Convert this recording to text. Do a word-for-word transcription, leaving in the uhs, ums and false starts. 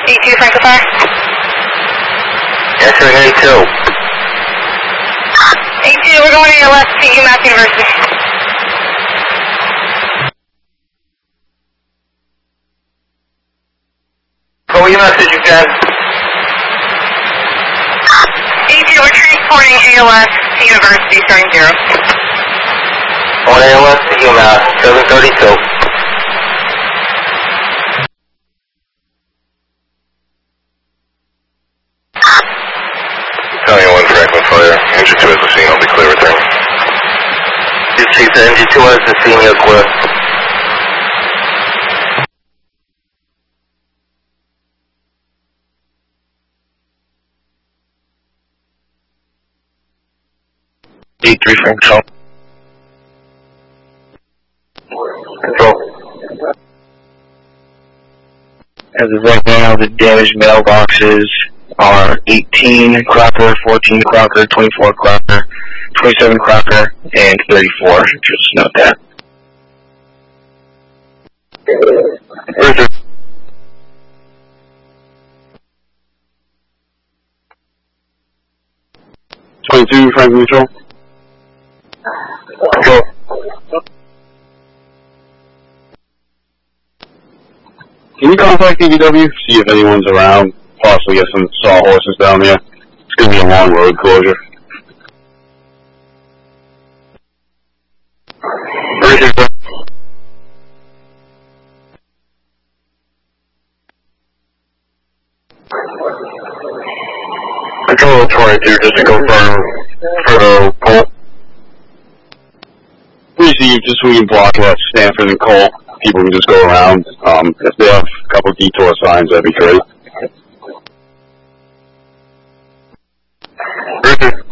E two Franco Fire. Yes, sir, A two. A two, we're going to your left to UMass University. Call your message again. A two, we're transporting A L S to University starting zero. On A L S to UMass, seven thirty-two. County one Franklin Fire, engine two has the scene, I'll be clear return. This chief, the engine two has the scene, you're clear. eight three Franklin. Control. As of right now, the damaged mailboxes are eighteen Crocker, fourteen Crocker, twenty-four Crocker, twenty-seven Crocker, and thirty-four. Just note that. Roger. twenty-two Franklin Control. Control. Can you contact D B W, see if anyone's around, possibly get some sawhorses down there? It's going to be a long road closure. Roger, sir. Control twenty-two, just to confirm for the poll. Received, just so we can block that Stanford and Cole. People can just go around. Um, if they have a couple detour signs, that'd be great. Roger.